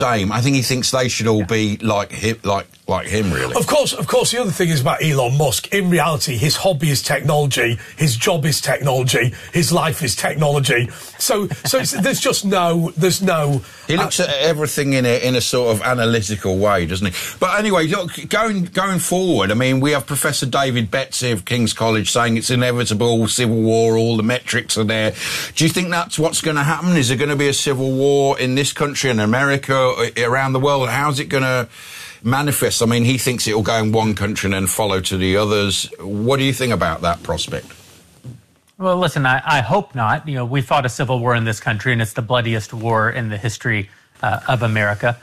same. I think he thinks they should all be like him, really. Of course, the other thing is about Elon Musk. In reality, his hobby is technology, his job is technology, his life is technology. So there's no. He looks at everything in a sort of analytical way, doesn't he? But anyway, look, going forward, I mean, we have Professor David Betsy of King's College saying it's inevitable, civil war, all the metrics are there. Do you think that's what's going to happen? Is there going to be a civil war in this country and America, around the world? How's it going to manifest? I mean, he thinks it will go in one country and then follow to the others. What do you think about that prospect? Well, listen, I hope not. You know, we fought a civil war in this country, and it's the bloodiest war in the history of America.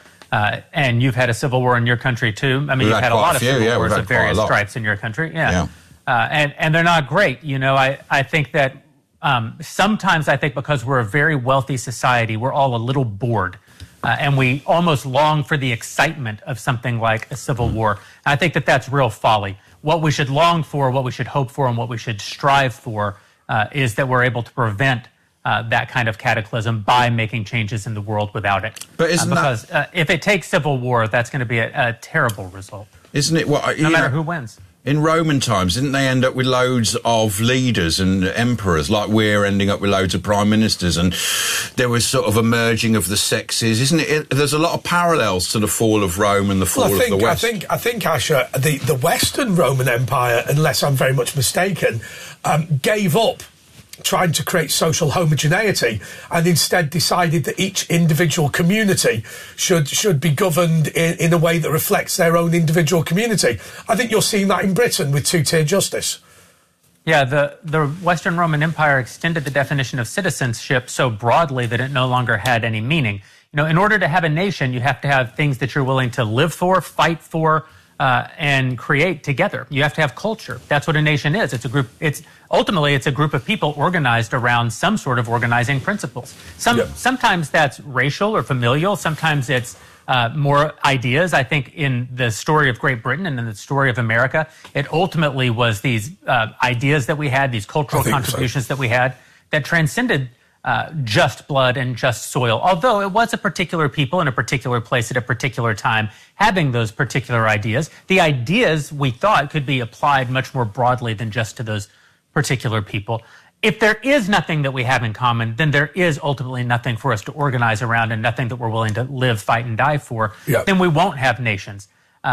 And you've had a civil war in your country, too. I mean, you've had a lot of civil wars of various stripes in your country. Yeah. And they're not great. You know, I think that sometimes I think because we're a very wealthy society, we're all a little bored. And we almost long for the excitement of something like a civil war. And I think that that's real folly. What we should long for, what we should hope for, and what we should strive for is that we're able to prevent that kind of cataclysm by making changes in the world without it. But isn't because if it takes civil war, that's going to be a terrible result. Isn't it? No matter who wins. In Roman times, didn't they end up with loads of leaders and emperors, like we're ending up with loads of prime ministers, and there was sort of a merging of the sexes, isn't it? There's a lot of parallels to the fall of Rome and the fall of the West. I think, Asher, the Western Roman Empire, unless I'm very much mistaken, gave up trying to create social homogeneity and instead decided that each individual community should be governed in a way that reflects their own individual community. I think you're seeing that in Britain with two-tier justice. Yeah, the Western Roman Empire extended the definition of citizenship so broadly that it no longer had any meaning. You know, in order to have a nation, you have to have things that you're willing to live for, fight for, and create together. You have to have culture. That's what a nation is. It's a group. Ultimately a group of people organized around some sort of organizing principles. Sometimes that's racial or familial. Sometimes it's more ideas. I think in the story of Great Britain and in the story of America, it ultimately was these ideas that we had, these cultural contributions that we had, that transcended just blood and just soil, although it was a particular people in a particular place at a particular time having those particular ideas. The ideas, we thought, could be applied much more broadly than just to those particular people. If there is nothing that we have in common, then there is ultimately nothing for us to organize around and nothing that we're willing to live, fight, and die for. Then we won't have nations.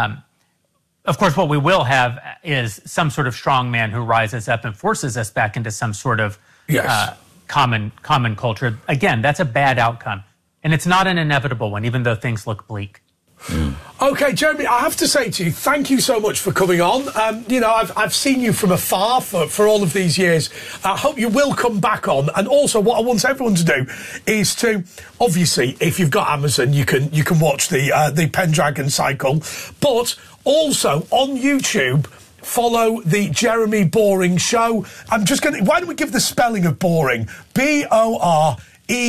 Of course, what we will have is some sort of strong man who rises up and forces us back into some sort of common culture. Again, that's a bad outcome. And it's not an inevitable one, even though things look bleak. OK, Jeremy, I have to say to you, thank you so much for coming on. You know, I've seen you from afar for all of these years. I hope you will come back on. And also, what I want everyone to do is to, obviously, if you've got Amazon, you can watch the Pendragon cycle. But also, on YouTube, follow the Jeremy Boring Show. Why don't we give the spelling of boring? Boreing.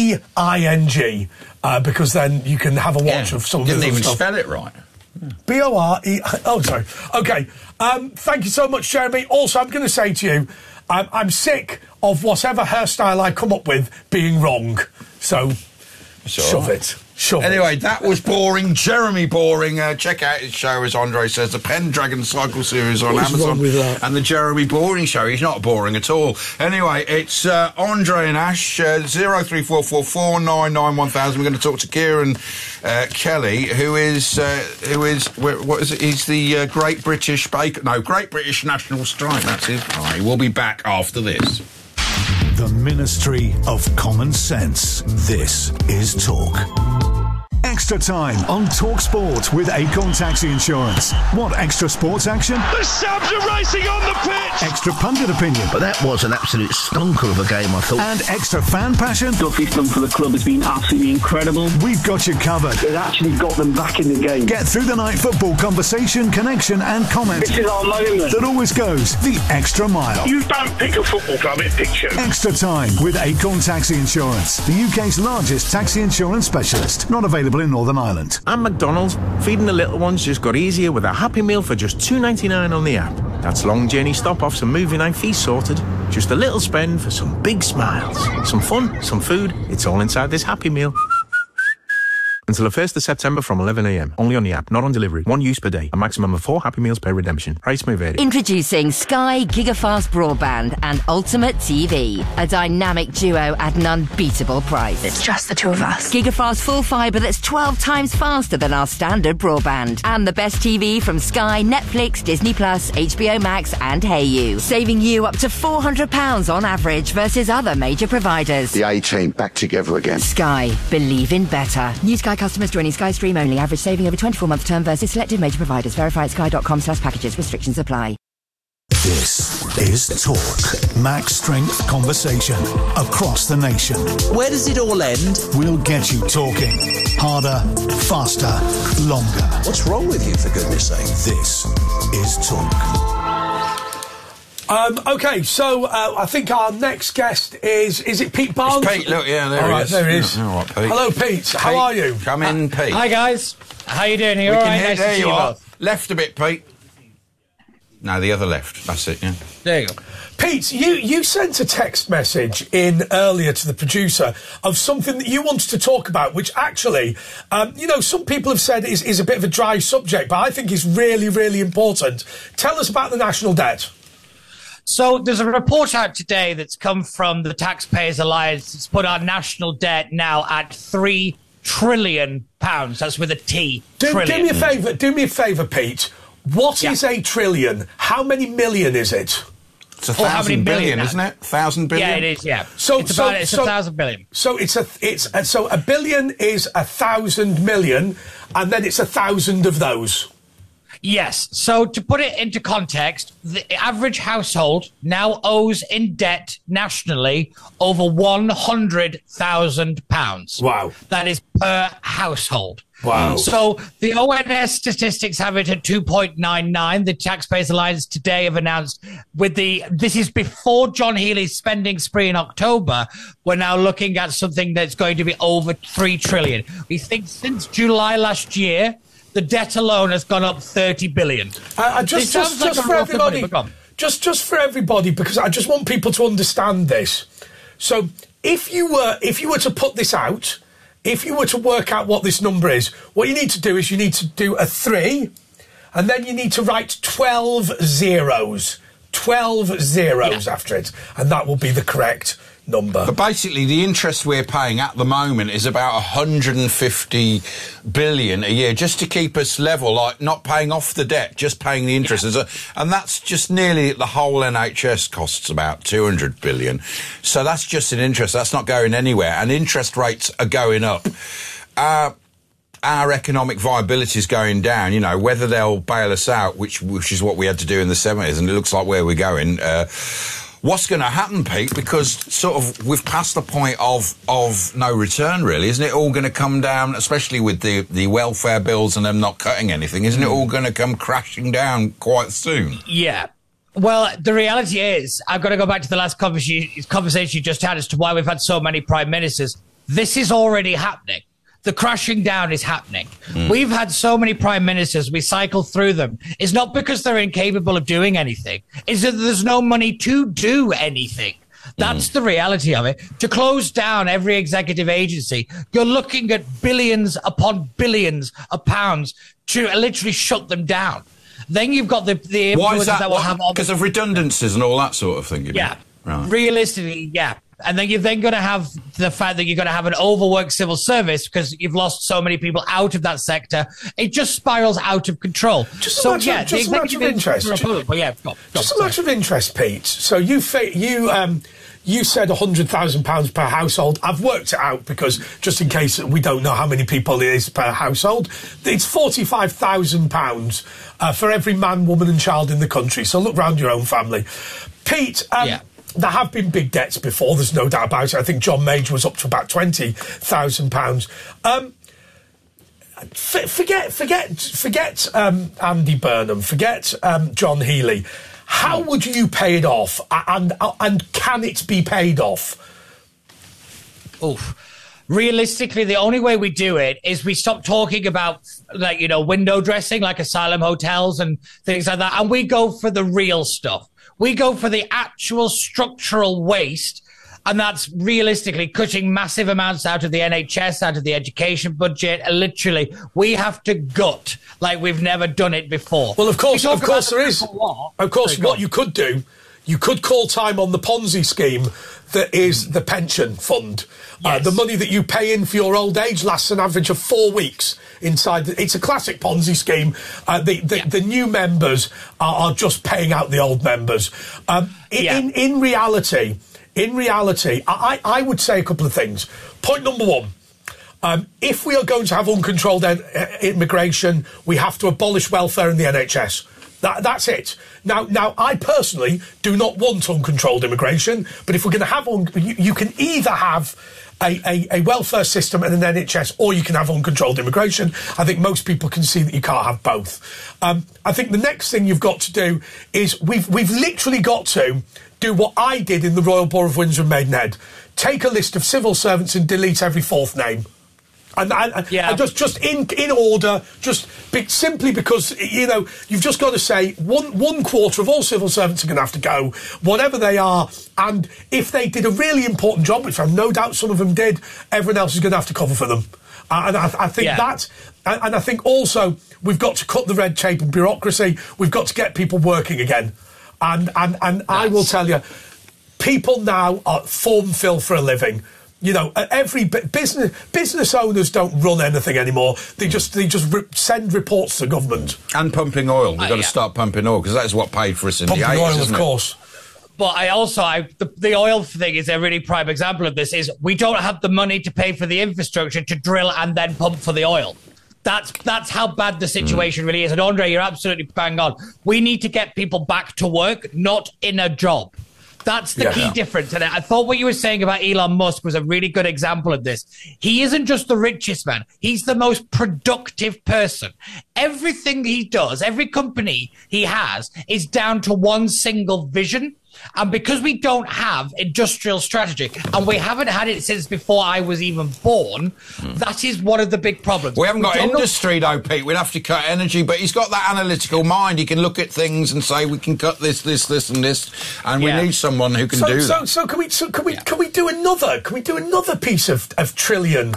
Because then you can have a watch of some of the stuff. Didn't even spell it right. B-O-R-E... Oh, sorry. OK. Thank you so much, Jeremy. Also, I'm going to say to you, I'm sick of whatever hairstyle I come up with being wrong. So, shove it. Anyway, that was Boring. Jeremy Boring. Check out his show, as Andre says, the Pendragon Cycle Series on Amazon. And the Jeremy Boring Show. He's not boring at all. Anyway, it's Andre and Ash, 03444991000. We're going to talk to Kieran Kelly, who is what is it? He's the Great British National Strike. That's it. Right, we'll be back after this. The Ministry of Common Sense. This is Talk. Extra time on Talk Sport with Acorn Taxi Insurance. Want extra sports action? The Sabs are racing on the pitch! Extra pundit opinion. But that was an absolute stonker of a game, I thought. And extra fan passion? Stuff he's done for the club has been absolutely incredible. We've got you covered. It actually got them back in the game. Get through the night football conversation, connection and comment. This is our moment. That always goes the extra mile. You don't pick a football club, it picks you. Extra time with Acorn Taxi Insurance, the UK's largest taxi insurance specialist. Not available in Northern Ireland. And McDonald's, feeding the little ones just got easier with a Happy Meal for just $2.99 on the app. That's long journey stop-offs and movie night fees sorted. Just a little spend for some big smiles. Some fun, some food, it's all inside this Happy Meal. Until the 1st of September from 11 a.m. Only on the app, not on delivery. One use per day. A maximum of 4 Happy Meals per redemption. Price may vary. Introducing Sky Gigafast Broadband and Ultimate TV. A dynamic duo at an unbeatable price. It's just the two of us. Gigafast full fibre that's 12 times faster than our standard broadband. And the best TV from Sky, Netflix, Disney+, HBO Max and Hayu. Saving you up to £400 on average versus other major providers. The A-Team back together again. Sky. Believe in better. New Sky customers joining Sky Stream only. Average saving over 24-month term versus selected major providers. Verify at sky.com/packages. Restrictions apply. This is Talk. Max Strength Conversation across the nation. Where does it all end? We'll get you talking. Harder, faster, longer. What's wrong with you, for goodness sake? This is Talk. Okay, so I think our next guest is it Pete Barnes? It's Pete, look, yeah, there he is. There he is. Yeah, all right, Pete. Hello, Pete. How are you? Come in, Pete. Hi, guys. How you doing? You We all can right? hear, Nice to there see you you are. both. Left a bit, Pete. No, the other left. That's it, yeah. There you go. Pete, you sent a text message in earlier to the producer of something that you wanted to talk about, which actually, some people have said is a bit of a dry subject, but I think is really, really important. Tell us about the national debt. So there's a report out today that's come from the Taxpayers Alliance. It's put our national debt now at £3 trillion. That's with a T. Trillion. Do me a favour, Pete. What is a trillion? How many million is it? It's 1,000 billion, isn't it? 1,000 billion? Yeah, it is, yeah. So it's 1,000 billion. So so a billion is 1,000 million, and then it's 1,000 of those. Yes. So to put it into context, the average household now owes in debt nationally over £100,000. Wow. That is per household. Wow. So the ONS statistics have it at 2.99. The Taxpayers Alliance today have announced this is before John Healey's spending spree in October. We're now looking at something that's going to be over 3 trillion. We think since July last year, the debt alone has gone up 30 billion. Just for everybody, because I just want people to understand this. So if you were to put this out, if you were to work out what this number is, what you need to do is you need to do a 3, and then you need to write 12 zeros. 12 zeros after it, and that will be the correct number. But basically, the interest we're paying at the moment is about 150 billion a year, just to keep us level, like not paying off the debt, just paying the interest. And that's just nearly the whole NHS costs about 200 billion. So that's just an interest. That's not going anywhere. And interest rates are going up. Our economic viability is going down. You know, whether they'll bail us out, which is what we had to do in the 70s, and it looks like where we're going. What's going to happen, Pete? Because sort of we've passed the point of no return, really. Isn't it all going to come down, especially with the welfare bills and them not cutting anything? Isn't it all going to come crashing down quite soon? Yeah. Well, the reality is, I've got to go back to the last conversation you just had as to why we've had so many prime ministers. This is already happening. The crashing down is happening. We've had so many prime ministers, we cycle through them. It's not because they're incapable of doing anything. It's that there's no money to do anything. That's the reality of it. To close down every executive agency, you're looking at billions upon billions of pounds to literally shut them down. Then you've got the influences that will have... Because of redundancies and all that sort of thing, yeah. Right. Realistically, yeah. And then you're then going to have the fact that you're going to have an overworked civil service because you've lost so many people out of that sector. It just spirals out of control. Just a matter of interest. Just a matter of interest, Pete. So you said £100,000 per household. I've worked it out because just in case we don't know how many people it is per household, it's £45,000 for every man, woman and child in the country. So look round your own family. Pete, there have been big debts before, there's no doubt about it. I think John Major was up to about £20,000. Forget Andy Burnham, forget John Healey. How would you pay it off, and can it be paid off? Realistically, the only way we do it is we stop talking about, window dressing, like asylum hotels and things like that, and we go for the real stuff. We go for the actual structural waste And that's realistically cutting massive amounts out of the NHS, out of the education budget. Literally, we have to gut like we've never done it before. Well, of course there is. Of course, what you could do, you could call time on the Ponzi scheme that is the pension fund. Yes. The money that you pay in for your old age lasts an average of 4 weeks inside. It's a classic Ponzi scheme. The new members are just paying out the old members. In reality, I would say a couple of things. Point number one, if we are going to have uncontrolled immigration, we have to abolish welfare in the NHS. That's it. Now, I personally do not want uncontrolled immigration, but if we're going to have you can either have a welfare system and an NHS, or you can have uncontrolled immigration. I think most people can see that you can't have both. I think the next thing you've got to do is we've literally got to do what I did in the Royal Borough of Windsor and Maidenhead. Take a list of civil servants and delete every fourth name. And just in order, simply because, you've just got to say one quarter of all civil servants are going to have to go, whatever they are. And if they did a really important job, which I've no doubt some of them did, everyone else is going to have to cover for them. And I think and I think also we've got to cut the red tape and bureaucracy. We've got to get people working again. And I will tell you, people now are form fill for a living. Every business owners don't run anything anymore. They just send reports to government. And pumping oil. We've got to start pumping oil because that's what paid for us in the 80s. Pumping oil, of course. But the oil thing is a really prime example of this. Is we don't have the money to pay for the infrastructure to drill and then pump for the oil. That's how bad the situation really is. And Andre, you're absolutely bang on. We need to get people back to work, not in a job. That's the key difference. And I thought what you were saying about Elon Musk was a really good example of this. He isn't just the richest man. He's the most productive person. Everything he does, every company he has is down to one single vision. And because we don't have industrial strategy, and we haven't had it since before I was even born, that is one of the big problems. We haven't got industry, though, Pete. We'd have to cut energy, but he's got that analytical mind. He can look at things and say, we can cut this, and this, and we need someone who can do that. So can we do another piece of trillion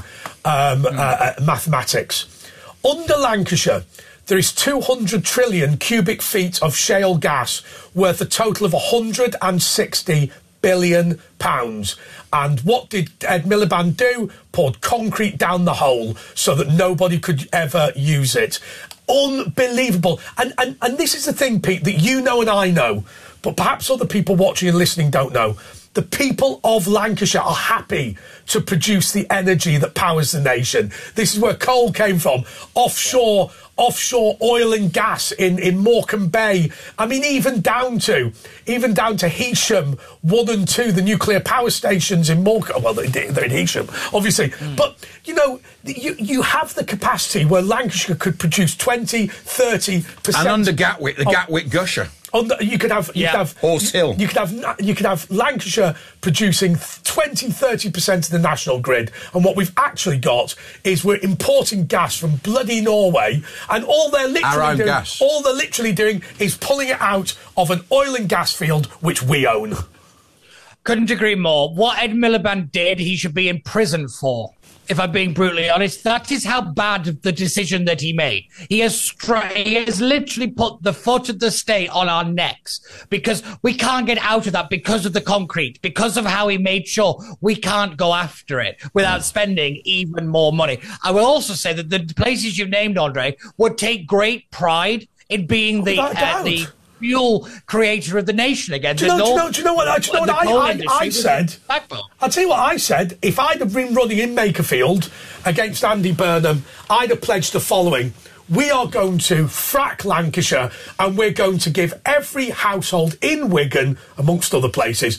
mathematics? Under Lancashire, there is 200 trillion cubic feet of shale gas worth a total of £160 billion. And what did Ed Miliband do? Poured concrete down the hole so that nobody could ever use it. Unbelievable. And this is the thing, Pete, that you know and I know, but perhaps other people watching and listening don't know. The people of Lancashire are happy to produce the energy that powers the nation. This is where coal came from. Offshore oil and gas in Morecambe Bay. I mean, even down to Heysham 1 and 2, the nuclear power stations in Morecambe. Well, they're in Heysham, obviously. But, you have the capacity where Lancashire could produce 20, 30%. And under Gatwick, the Gatwick Gusher. You could have Horse Hill. You could have Lancashire producing 20-30% of the national grid, and what we've actually got is we're importing gas from bloody Norway, and all they're literally doing is pulling it out of an oil and gas field which we own. Couldn't agree more. What Ed Miliband did, he should be in prison for. If I'm being brutally honest, that is how bad the decision that he made. He has literally put the foot of the state on our necks because we can't get out of that because of the concrete, because of how he made sure we can't go after it without spending even more money. I will also say that the places you've named, Andre, would take great pride in being the fuel creator of the nation again. Do you know what I said? I'll tell you what I said. If I'd have been running in Makerfield against Andy Burnham, I'd have pledged the following. We are going to frack Lancashire and we're going to give every household in Wigan, amongst other places,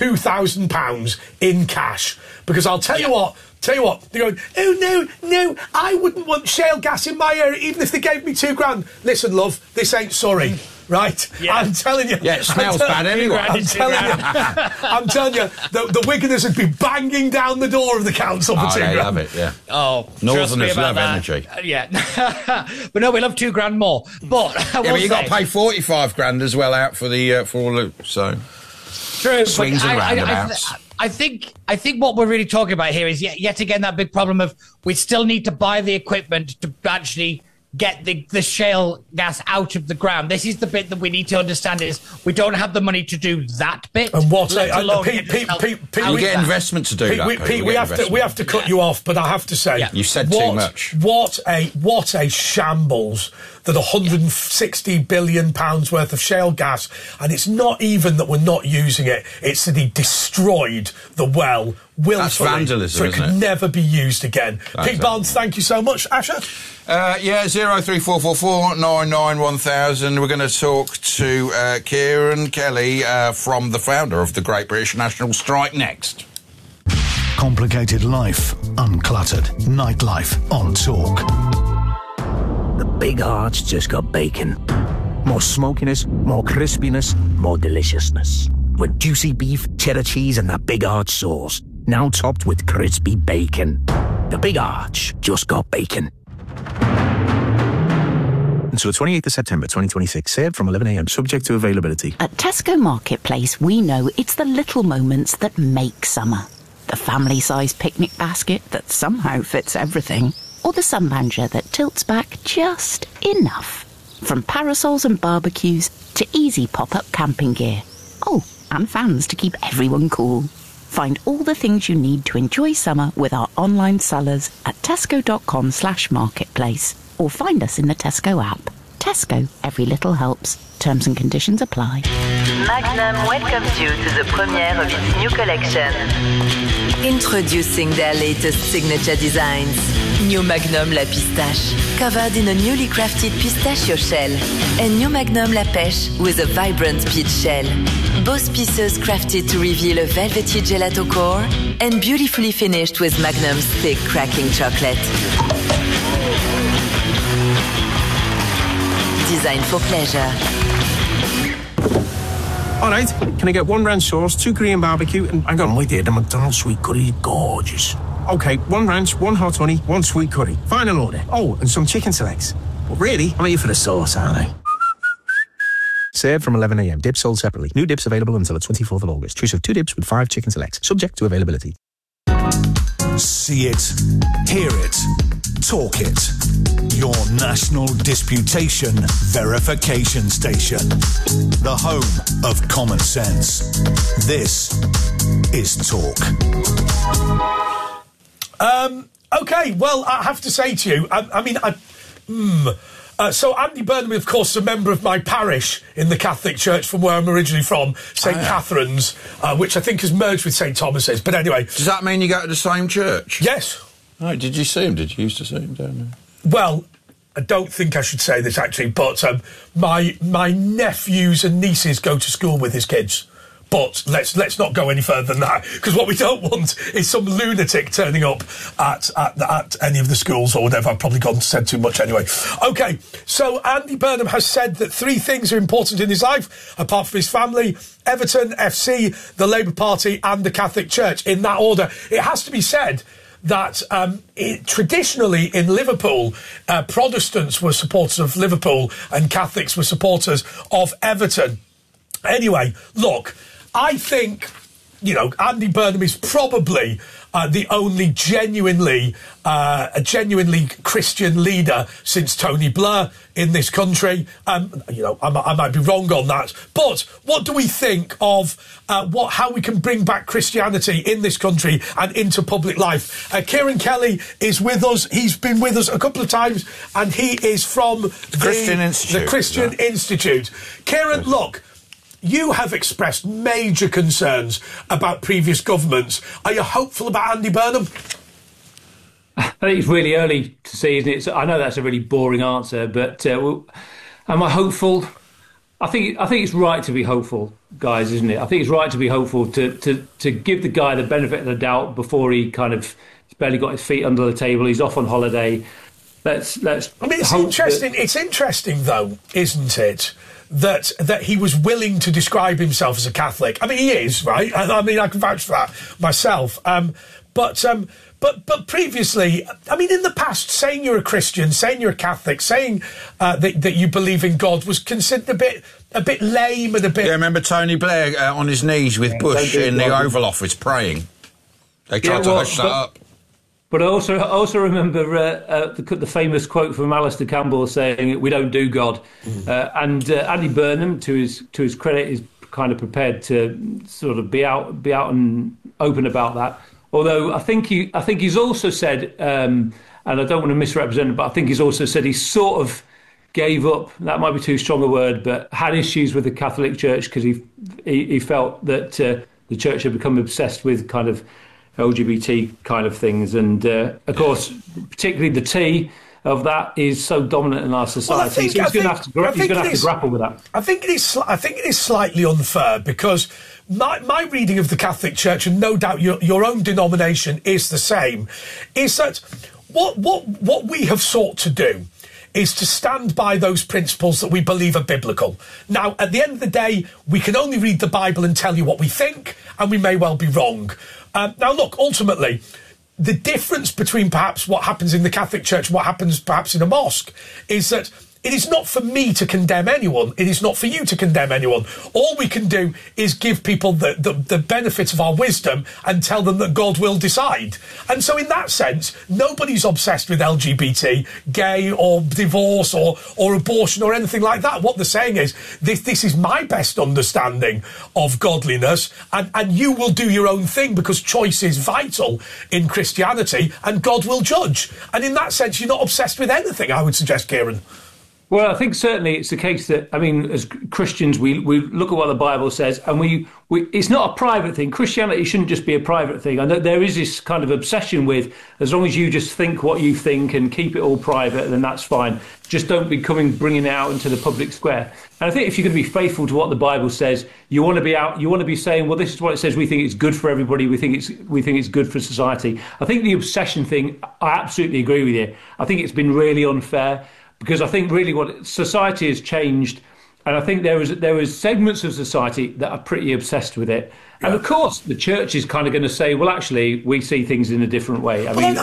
£2,000 in cash. Because I'll tell you what, they're going, oh, no, I wouldn't want shale gas in my area, even if they gave me £2,000. Listen, love, this ain't Surrey. Right? Yeah. I'm telling you. Yeah, it smells bad anyway. I'm telling you, the Wiganers would be banging down the door of the council for £2,000. They love it, yeah. Oh, Northerners love energy. Yeah. But no, we love £2,000 more. But but you got to pay £45,000 as well out for the for all the so. True, swings and roundabouts. I think what we're really talking about here is yet again that big problem of we still need to buy the equipment to actually get the shale gas out of the ground. This is the bit that we need to understand is we don't have the money to do that bit. And what Pete, we get investment to do that. Pete, we have to cut you off, but I have to say, you said too much. What a shambles that £160 billion worth of shale gas, and it's not even that we're not using it, it's that he destroyed the well willfully. That's vandalism, so it could never be used again. Pete Barnes, thank you so much. Asher? 03444 991000. We're going to talk to Kieran Kelly from the founder of the Great British National Strike next. Complicated life, uncluttered nightlife on Talk. The Big Arch just got bacon. More smokiness, more crispiness, more deliciousness. With juicy beef, cheddar cheese and that Big Arch sauce. Now topped with crispy bacon. The Big Arch just got bacon. Until the 28th of September 2026, served from 11 a.m, subject to availability. At Tesco Marketplace, we know it's the little moments that make summer. The family-sized picnic basket that somehow fits everything. Or the sunlounger that tilts back just enough. From parasols and barbecues to easy pop-up camping gear. Oh, and fans to keep everyone cool. Find all the things you need to enjoy summer with our online sellers at tesco.com/marketplace. Or find us in the Tesco app. Tesco, every little helps. Terms and conditions apply. Magnum welcomes you to the premiere of its new collection. Introducing their latest signature designs. New Magnum La Pistache, covered in a newly crafted pistachio shell. And New Magnum La Pêche with a vibrant peach shell. Both pieces crafted to reveal a velvety gelato core and beautifully finished with Magnum's thick cracking chocolate. Designed for pleasure. All right, can I get 1 ranch sauce, 2 Korean barbecue, and hang on, wait there, the McDonald's sweet curry is gorgeous. Okay, 1 ranch, 1 hot honey, 1 sweet curry. Final order. Oh, and some chicken selects. But really, I'm here for the sauce, aren't I? Served from 11 a.m. Dips sold separately. New dips available until the 24th of August. Choice of 2 dips with 5 chicken selects. Subject to availability. See it, hear it, talk it. Your national disputation verification station. The home of common sense. This is Talk. Okay, well, I have to say to you, so Andy Burnham, of course, is a member of my parish in the Catholic Church from where I'm originally from, St. Catherine's, which I think has merged with St. Thomas's. But anyway... Does that mean you go to the same church? Yes. Oh, did you see him? Did you used to see him down there? Well, I don't think I should say this, actually, but my nephews and nieces go to school with his kids. But let's not go any further than that, because what we don't want is some lunatic turning up at any of the schools or whatever. I've probably said too much anyway. Okay, so Andy Burnham has said that 3 things are important in his life, apart from his family: Everton, FC, the Labour Party and the Catholic Church, in that order. It has to be said that traditionally in Liverpool, Protestants were supporters of Liverpool and Catholics were supporters of Everton. Anyway, look, I think, Andy Burnham is probably the only genuinely Christian leader since Tony Blair in this country. I might be wrong on that. But what do we think of how we can bring back Christianity in this country and into public life? Kieran Kelly is with us. He's been with us a couple of times, and he is from the Christian Institute. Kieran, look, you have expressed major concerns about previous governments. Are you hopeful about Andy Burnham? I think it's really early to see, isn't it? So I know that's a really boring answer, but am I hopeful? I think it's right to be hopeful, guys, isn't it? I think it's right to be hopeful to give the guy the benefit of the doubt before he's barely got his feet under the table. He's off on holiday. Let's. I mean, it's interesting. It's interesting, though, isn't it? That he was willing to describe himself as a Catholic. I mean, he is, right? I mean, I can vouch for that myself. But But previously, I mean, in the past, saying you're a Christian, saying you're a Catholic, saying that you believe in God was considered a bit lame and a bit... Yeah, remember Tony Blair on his knees with Bush in the Oval Office praying? They tried to hush that up. But I also remember the famous quote from Alistair Campbell saying, "We don't do God," and Andy Burnham, to his credit, is kind of prepared to sort of be out and open about that. Although I think he's also said, and I don't want to misrepresent it, but I think he's also said he sort of gave up. That might be too strong a word, but had issues with the Catholic Church because he felt that the Church had become obsessed with kind of LGBT kind of things, and of course, particularly the T of that is so dominant in our society. So he's going to have to grapple with that. I think it is slightly unfair because my reading of the Catholic Church, and no doubt your own denomination is the same, is that what we have sought to do is to stand by those principles that we believe are biblical. Now, at the end of the day, we can only read the Bible and tell you what we think, and we may well be wrong. Now, look, ultimately, the difference between perhaps what happens in the Catholic Church and what happens perhaps in a mosque is that it is not for me to condemn anyone. It is not for you to condemn anyone. All we can do is give people the benefits of our wisdom and tell them that God will decide. And so in that sense, nobody's obsessed with LGBT, gay or divorce or abortion or anything like that. What they're saying is, this is my best understanding of godliness, and you will do your own thing because choice is vital in Christianity and God will judge. And in that sense, you're not obsessed with anything, I would suggest, Kieran. Well, I think certainly it's the case that, I mean, as Christians, we look at what the Bible says, and we it's not a private thing. Christianity shouldn't just be a private thing. I know there is this kind of obsession with, as long as you just think what you think and keep it all private, then that's fine. Just don't be bringing it out into the public square. And I think if you're going to be faithful to what the Bible says, you want to be saying, well, this is what it says. We think it's good for everybody. We think it's good for society. I think the obsession thing, I absolutely agree with you. I think it's been really unfair. Because I think really what society has changed, and I think there is segments of society that are pretty obsessed with it. Yeah. And of course, the church is kind of going to say, well, actually, we see things in a different way. When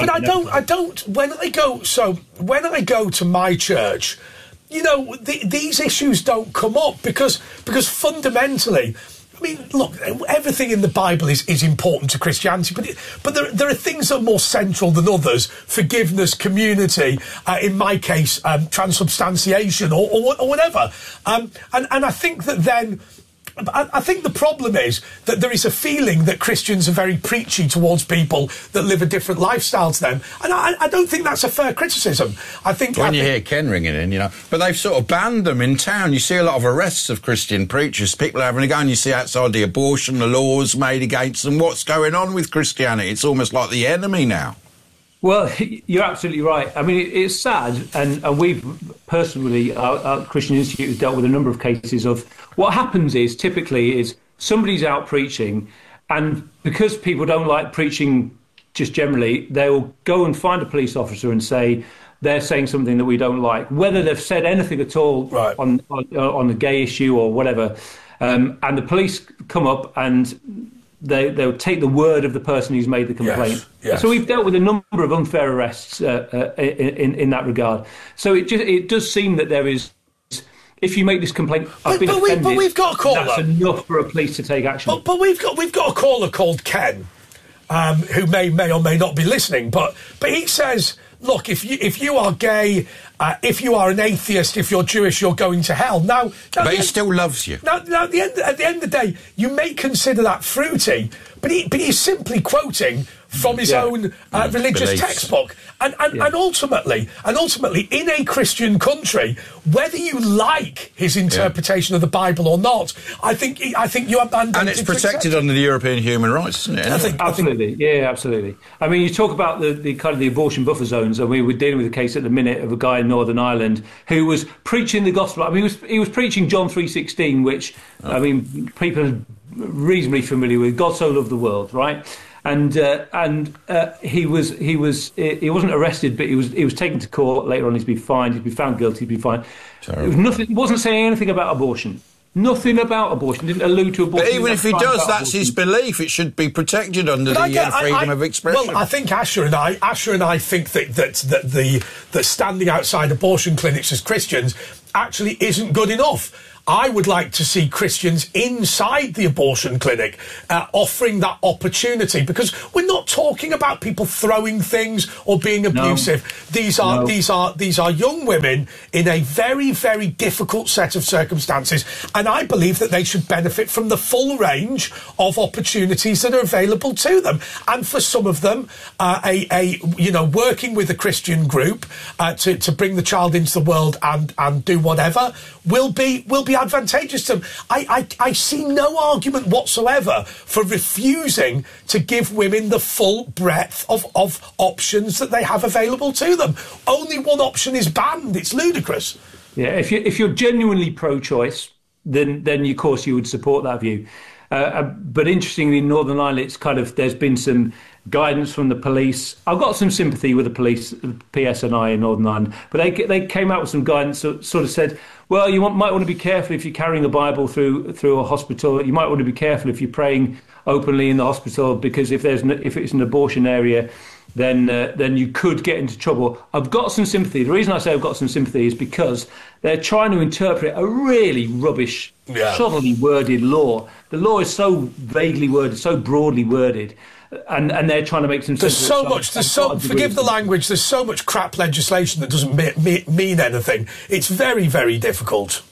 I go to my church, you know, these issues don't come up because fundamentally, I mean, look, everything in the Bible is important to Christianity, but there are things that are more central than others. Forgiveness, community, in my case, transubstantiation or whatever. And I think that then... I think the problem is that there is a feeling that Christians are very preachy towards people that live a different lifestyle to them. And I don't think that's a fair criticism. I think... When you hear Ken ringing in, you know, but they've sort of banned them in town. You see a lot of arrests of Christian preachers. People are having a go, and you see outside the abortion, the laws made against them. What's going on with Christianity? It's almost like the enemy now. Well, you're absolutely right. I mean, it's sad, and we've personally, our Christian Institute has dealt with a number of cases of what happens is typically somebody's out preaching, and because people don't like preaching just generally, they'll go and find a police officer and say they're saying something that we don't like, whether they've said anything at all on the gay issue or whatever. And the police come up and they'll take the word of the person who's made the complaint. Yes. So we've dealt with a number of unfair arrests in that regard. So it does seem that there is, if you make this complaint, I've been offended, but we've got a caller. That's enough for a police to take action. But we've got a caller called Ken, who may or may not be listening. But he says, look, if you are gay, if you are an atheist, if you're Jewish, you're going to hell. Now but he still loves you. Now at the end of the day, you may consider that fruity, but he's simply quoting from his own religious beliefs. textbook. And ultimately, in a Christian country, whether you like his interpretation of the Bible or not, I think you abandon. And it's protected under the European human rights, isn't it? Absolutely. Yeah, absolutely. I mean, you talk about the kind of the abortion buffer zones, and we were dealing with a case at the minute of a guy in Northern Ireland who was preaching the gospel. I mean, he was preaching John 3:16, which I mean, people are reasonably familiar with. God so loved the world, right? And he wasn't arrested, but he was taken to court later on. He's been fined. He's been found guilty. He's been fined. It wasn't saying anything about abortion. nothing about abortion, didn't allude to abortion. But even if he does, that's his belief. It should be protected under the freedom of expression. Well, I think Asher and I think that standing outside abortion clinics as Christians actually isn't good enough. I would like to see Christians inside the abortion clinic offering that opportunity, because we're not talking about people throwing things or being abusive. No. These are young women in a very, very difficult set of circumstances, and I believe that they should benefit from the full range of opportunities that are available to them. And for some of them, working with a Christian group to bring the child into the world and do whatever will be advantageous to them. I see no argument whatsoever for refusing to give women the full breadth of options that they have available to them. Only one option is banned. It's ludicrous. Yeah, if you're genuinely pro-choice, then of course you would support that view. But interestingly, in Northern Ireland, it's there's been some guidance from the police. I've got some sympathy with the police, the PSNI in Northern Ireland, but they came out with some guidance that sort of said, well, you might want to be careful if you're carrying a Bible through a hospital. You might want to be careful if you're praying openly in the hospital, because if it's an abortion area, then you could get into trouble. I've got some sympathy. The reason I say I've got some sympathy is because they're trying to interpret a really rubbish, shoddily worded law. The law is so vaguely worded, so broadly worded, and they're trying to make some sense. Forgive the language, there's so much crap legislation that doesn't mean anything. It's very, very difficult.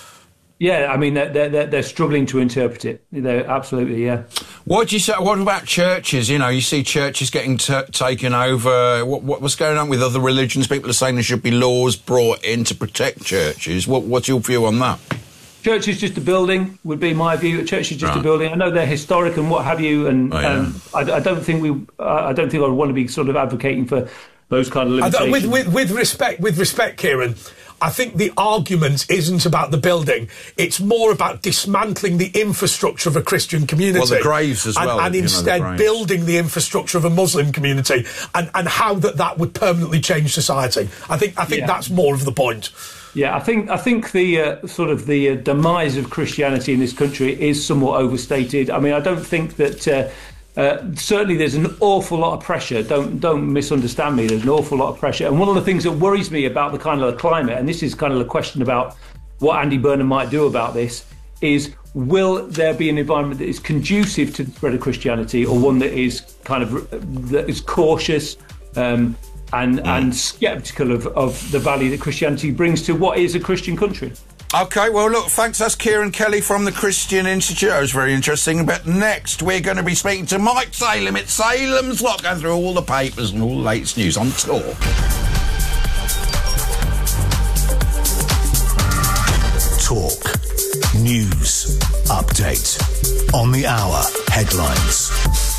Yeah, I mean, they're struggling to interpret it. They're absolutely, yeah. What do you say? What about churches? You see churches getting taken over. What's going on with other religions? People are saying there should be laws brought in to protect churches. What's your view on that? Church is just a building, would be my view. Church is just a building. I know they're historic and what have you, and I don't think I would want to be sort of advocating for those kind of limitations. With respect, Kieran, I think the argument isn't about the building. It's more about dismantling the infrastructure of a Christian community. Well, the graves as well. And instead building the infrastructure of a Muslim community, and how that would permanently change society. I think that's more of the point. Yeah, I think the the demise of Christianity in this country is somewhat overstated. I mean, I don't think that certainly there's an awful lot of pressure. Don't misunderstand me. There's an awful lot of pressure, and one of the things that worries me about the kind of the climate, and this is kind of the question about what Andy Burnham might do about this, is will there be an environment that is conducive to the spread of Christianity, or one that is that is cautious and sceptical of the value that Christianity brings to what is a Christian country. OK, well, look, thanks. That's Kieran Kelly from the Christian Institute. That was very interesting. But next, we're going to be speaking to Mike Salem. It's Salem's Lot, going through all the papers and all the latest news on tour. Talk. News. Update. On the hour. Headlines.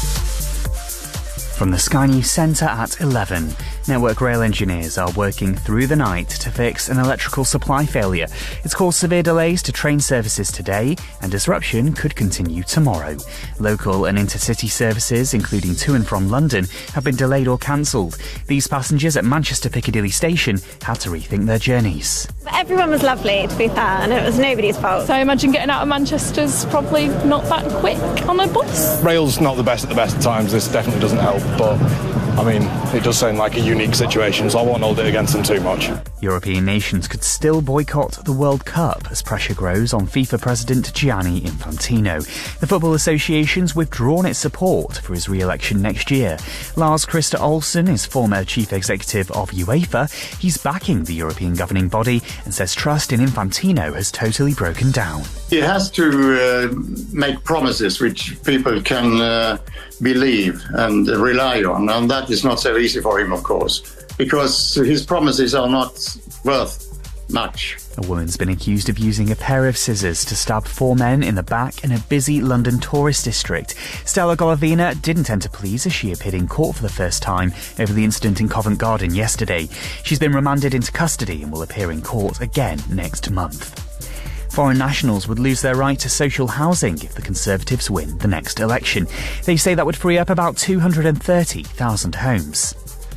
From the Sky News Centre at 11. Network Rail engineers are working through the night to fix an electrical supply failure. It's caused severe delays to train services today, and disruption could continue tomorrow. Local and intercity services, including to and from London, have been delayed or cancelled. These passengers at Manchester Piccadilly Station had to rethink their journeys. Everyone was lovely, to be fair, and it was nobody's fault. So I imagine getting out of Manchester's probably not that quick on a bus. Rail's not the best at the best of times. This definitely doesn't help, but I mean, it does sound like a unique situation, so I won't hold it against them too much. European nations could still boycott the World Cup as pressure grows on FIFA President Gianni Infantino. The Football Association's withdrawn its support for his re-election next year. Lars-Christer Olsen is former chief executive of UEFA. He's backing the European governing body and says trust in Infantino has totally broken down. He has to make promises which people can believe and rely on, and that is not so easy for him, of course, because his promises are not worth much. A woman's been accused of using a pair of scissors to stab 4 men in the back in a busy London tourist district. Stella Golovina didn't enter pleas as she appeared in court for the first time over the incident in Covent Garden yesterday. She's been remanded into custody and will appear in court again next month. Foreign nationals would lose their right to social housing if the Conservatives win the next election. They say that would free up about 230,000 homes.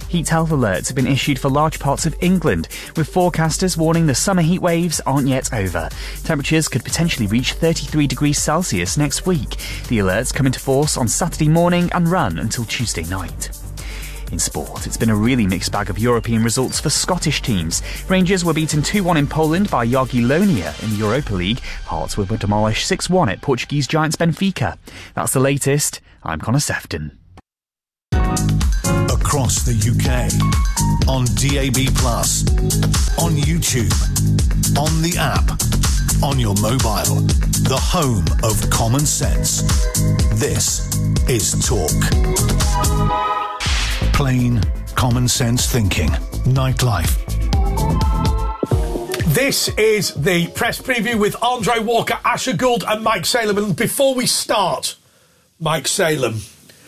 Heat health alerts have been issued for large parts of England, with forecasters warning the summer heat waves aren't yet over. Temperatures could potentially reach 33 degrees Celsius next week. The alerts come into force on Saturday morning and run until Tuesday night. In sport, it's been a really mixed bag of European results for Scottish teams. Rangers were beaten 2-1 in Poland by Jagiellonia in the Europa League. Hearts were demolished 6-1 at Portuguese giants Benfica. That's the latest. I'm Connor Sefton. Across the UK, on DAB+, on YouTube, on the app, on your mobile, the home of common sense. This is Talk. Plain, common sense thinking. Nightlife. This is the press preview with Andre Walker, Asher Gould and Mike Salem. And before we start, Mike Salem,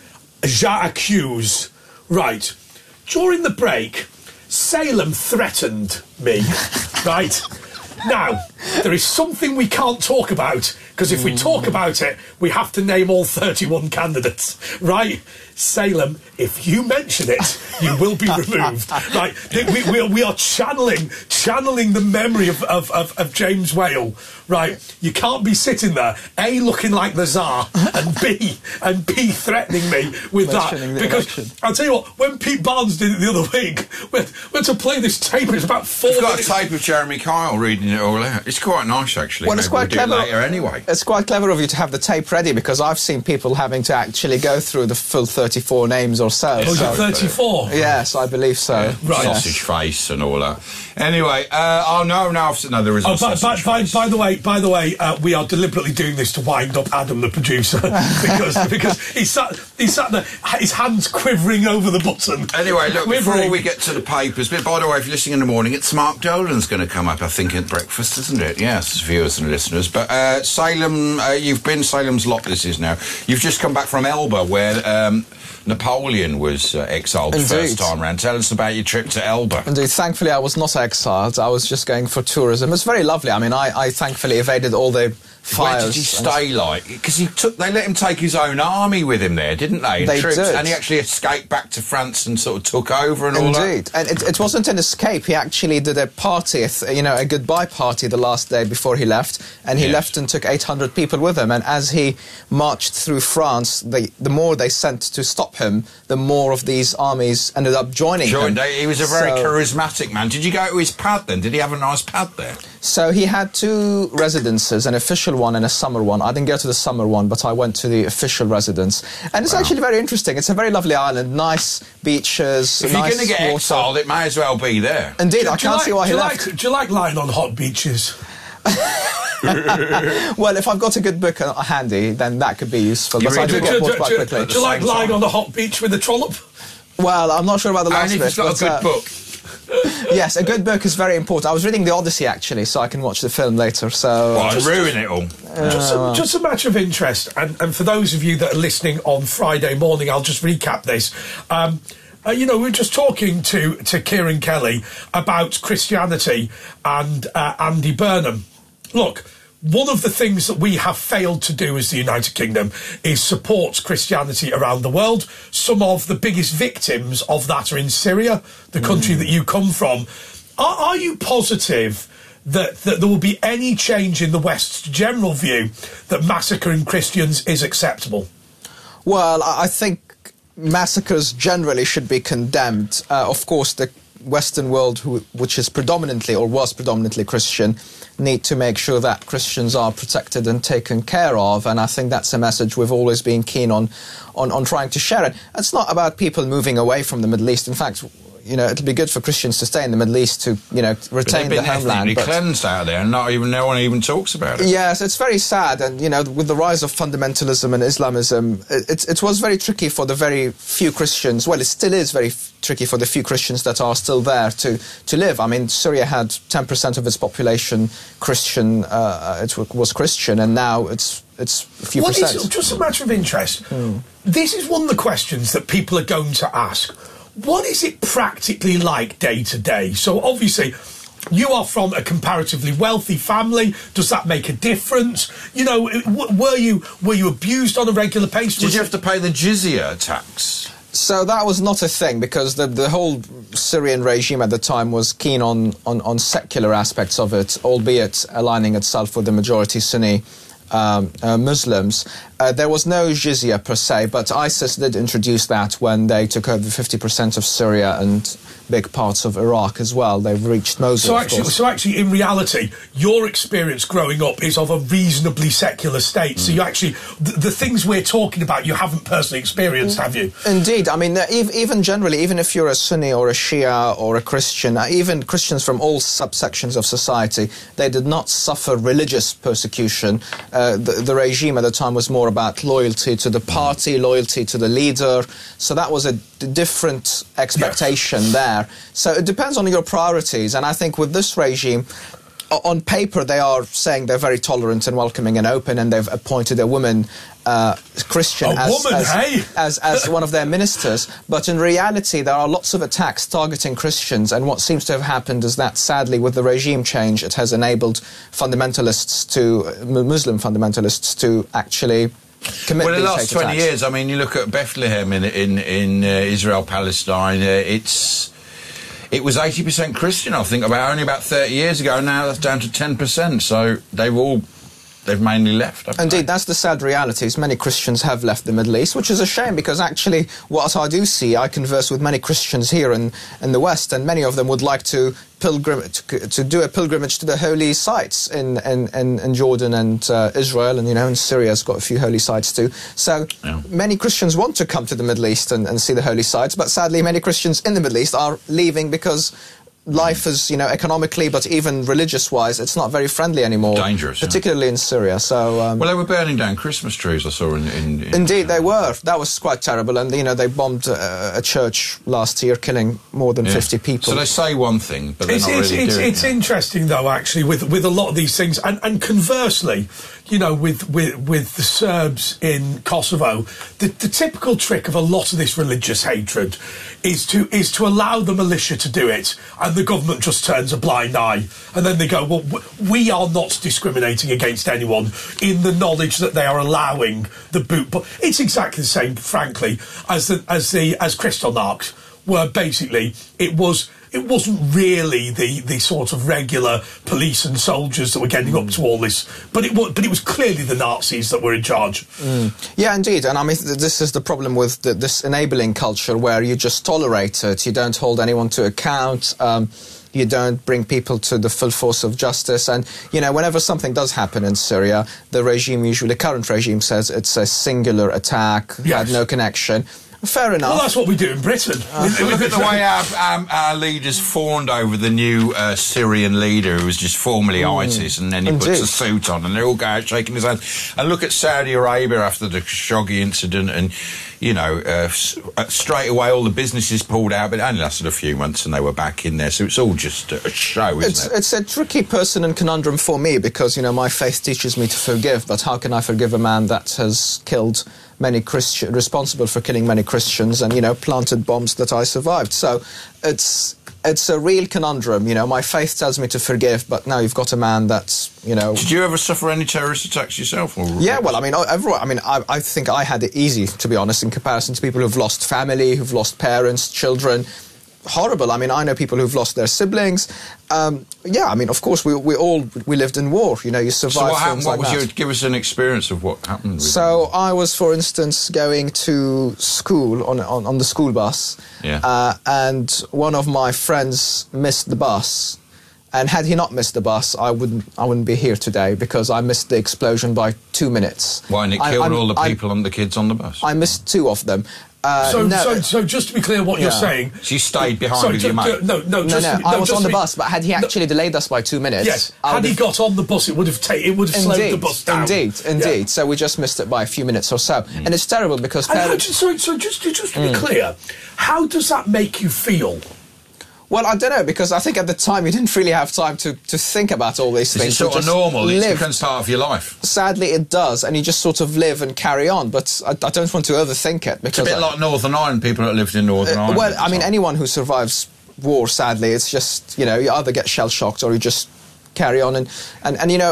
j'accuse. Right. During the break, Salem threatened me, right? Now, there is something we can't talk about, because if we talk about it, we have to name all 31 candidates, right? Salem, if you mention it, you will be removed. Right? We are channeling the memory of James Whale. Right? You can't be sitting there, A, looking like the Tsar, and B threatening me with that. Because I'll tell you what, when Pete Barnes did it the other week, we had to play this tape. It's about 4 minutes. I've got a tape of Jeremy Kyle reading it all out. It's quite nice, actually. Well, it's quite clever. Later anyway. It's quite clever of you to have the tape ready, because I've seen people having to actually go through the full 34 names or so. Oh, so 34? Yes, I believe so. Yeah. Right. Sausage face and all that. Anyway, no, there isn't a sausage face. By the way, we are deliberately doing this to wind up Adam, the producer, because he sat there, his hands quivering over the button. Anyway, look, before we get to the papers, but by the way, if you're listening in the morning, it's Mark Dolan's going to come up, I think, at breakfast, isn't it? Yes, viewers and listeners. But Salem, you've been Salem's Lot, this is now. You've just come back from Elba, where Napoleon was exiled the first time round. Tell us about your trip to Elba. Indeed, thankfully I was not exiled. I was just going for tourism. It was very lovely. I mean, I thankfully evaded all the fires. Where did he stay, like? Because they let him take his own army with him there, didn't they? They troops, did. And he actually escaped back to France and sort of took over and all that. Indeed. And it wasn't an escape. He actually did a party, a goodbye party the last day before he left. And he left and took 800 people with him. And as he marched through France, the more they sent to stop him, the more of these armies ended up joining him. He was a very charismatic man. Did you go to his pad then? Did he have a nice pad there? So he had 2 residences, an official one and a summer one. I didn't go to the summer one, but I went to the official residence. And it's actually very interesting. It's a very lovely island, nice beaches, If nice you're going to get water. exiled, it may as well be there. Indeed, I can't see why he left. Do you like lying on hot beaches? Well, if I've got a good book handy, then that could be useful. But I do get bored quite quickly. Do you like lying on the hot beach with a trollop? Well, I'm not sure about the last bit. And if it's got a good book. Yes, a good book is very important. I was reading The Odyssey, actually, so I can watch the film later. So I'd ruin it all. Just a matter of interest, and for those of you that are listening on Friday morning, I'll just recap this. We were just talking to Kieran Kelly about Christianity and Andy Burnham. Look, one of the things that we have failed to do as the United Kingdom is support Christianity around the world. Some of the biggest victims of that are in Syria, the country that you come from. Are you positive that there will be any change in the West's general view that massacring Christians is acceptable? Well, I think massacres generally should be condemned. Of course, the Western world, which is predominantly or was predominantly Christian, need to make sure that Christians are protected and taken care of, and I think that's a message we've always been keen on trying to share it. It's not about people moving away from the Middle East. In fact, it'll be good for Christians to stay in the Middle East to, retain the homeland. But cleansed out there, and no one even talks about it. Yes, it's very sad, and with the rise of fundamentalism and Islamism, it was very tricky for the very few Christians. Well, it still is very tricky for the few Christians that are still there to live. I mean, Syria had 10% of its population Christian. It was Christian, and now it's a few percent. Just a matter of interest. This is one of the questions that people are going to ask. What is it practically like day to day? So obviously, you are from a comparatively wealthy family. Does that make a difference? Were you abused on a regular basis? Did you have to pay the jizya tax? So that was not a thing, because the whole Syrian regime at the time was keen on secular aspects of it, albeit aligning itself with the majority Sunni Muslims. There was no jizya per se, but ISIS did introduce that when they took over 50% of Syria and big parts of Iraq as well. They've reached Mosul. So actually, in reality, your experience growing up is of a reasonably secular state. So you actually, the things we're talking about, you haven't personally experienced, have you? Indeed. I mean, even generally, even if you're a Sunni or a Shia or a Christian, even Christians from all subsections of society, they did not suffer religious persecution. The regime at the time was more about loyalty to the party, loyalty to the leader. So that was a different expectation there. So it depends on your priorities. And I think with this regime, on paper, they are saying they're very tolerant and welcoming and open, and they've appointed a woman Christian as one of their ministers. But in reality, there are lots of attacks targeting Christians, and what seems to have happened is that, sadly, with the regime change, it has enabled Muslim fundamentalists to actually commit in the these last hate 20 attacks. years, I mean, you look at Bethlehem in Israel, Palestine, it was 80% Christian, I think, only about 30 years ago. Now that's down to 10%. So they've mainly left. Indeed, that's the sad reality. Is many Christians have left the Middle East, which is a shame, because actually what I do see, I converse with many Christians here in the West, and many of them would like to do a pilgrimage to the holy sites in Jordan and Israel, and and Syria's got a few holy sites too. So many Christians want to come to the Middle East and see the holy sites, but sadly many Christians in the Middle East are leaving because life is, economically, but even religious-wise, it's not very friendly anymore. Dangerous, particularly in Syria. So, well, they were burning down Christmas trees, I saw in Indeed, they were. That was quite terrible. And, they bombed a church last year, killing more than 50 people. So they say one thing, but they're not really doing it. It's interesting, though, actually, with a lot of these things. And conversely, with the Serbs in Kosovo, the typical trick of a lot of this religious hatred is to allow the militia to do it, and the government just turns a blind eye, and then they go, well, we are not discriminating against anyone, in the knowledge that they are allowing the boot. But it's exactly the same, frankly, as Kristallnacht, where basically it wasn't really the sort of regular police and soldiers that were getting up to all this, but it was clearly the Nazis that were in charge. Yeah, indeed. And I mean, this is the problem with this enabling culture, where you just tolerate it. You don't hold anyone to account. You don't bring people to the full force of justice. And, whenever something does happen in Syria, the current regime says it's a singular attack, had no connection. Fair enough. Well, that's what we do in Britain. Look at the way our leaders fawned over the new Syrian leader, who was just formerly ISIS, and then he puts a suit on, and they all go out shaking his hand. And look at Saudi Arabia after the Khashoggi incident, and, straight away all the businesses pulled out, but it only lasted a few months and they were back in there. So it's all just a show, isn't it? It's a tricky person and conundrum for me, because, my faith teaches me to forgive, but how can I forgive a man that has killed many Christians, responsible for killing many Christians, and, planted bombs that I survived? So it's a real conundrum. My faith tells me to forgive, but now you've got a man that's, Did you ever suffer any terrorist attacks yourself? Yeah, well, I mean, I think I had it easy, to be honest, in comparison to people who've lost family, who've lost parents, children. Horrible. I mean, I know people who've lost their siblings. Of course, we lived in war. You survive. So what happened? What was give us an experience of what happened? So I was, for instance, going to school on the school bus, and one of my friends missed the bus. And had he not missed the bus, I wouldn't be here today, because I missed the explosion by 2 minutes. Why? And it killed all the people and the kids on the bus? I missed 2 of them. So just to be clear what you're saying... So you stayed behind with your mate? No, I was on the bus, but had he actually delayed us by 2 minutes... Yes, had he got on the bus, it would have slowed the bus down. Indeed. So we just missed it by a few minutes or so. And it's terrible, because parents... So just to be clear, how does that make you feel? Well, I don't know, because I think at the time you didn't really have time to think about all these things. It's sort of normal. It becomes part of your life. Sadly, it does, and you just sort of live and carry on. But I don't want to overthink it. Because it's a bit like Northern Ireland, people that lived in Northern Ireland. Well, I mean, anyone who survives war, sadly, it's just, you either get shell-shocked or you just carry on. And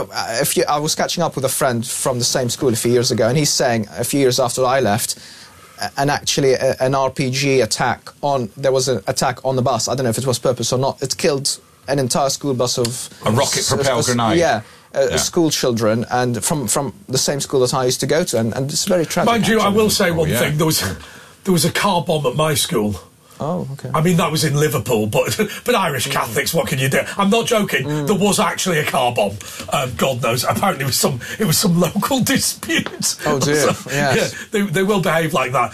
I was catching up with a friend from the same school a few years ago, and he's saying a few years after I left, and actually an RPG attack there was an attack on the bus. I don't know if it was purpose or not. It killed an entire school bus of a rocket-propelled grenade. Yeah. School children, and from the same school that I used to go to, and it's very tragic. Mind you, I will say one thing. There was a car bomb at my school. Oh, okay. I mean, that was in Liverpool, but Irish Catholics, what can you do? I'm not joking. There was actually a car bomb. God knows. Apparently, it was some local dispute. Oh dear. So, yes. Yeah, they will behave like that.